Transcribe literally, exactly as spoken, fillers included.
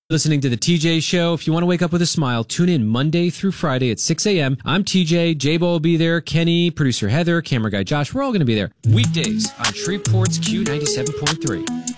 Listening to the T J Show. If you want to wake up with a smile, tune in Monday through Friday at six a.m. I'm T J. J-Bo will be there. Kenny, producer Heather, camera guy Josh. We're all going to be there. Weekdays on Shreveport's Q ninety-seven point three.